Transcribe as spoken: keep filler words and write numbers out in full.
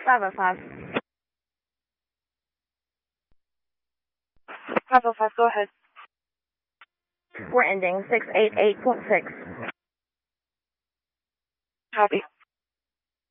five oh five. five oh five, go ahead. We're ending six eight eight point six. Copy.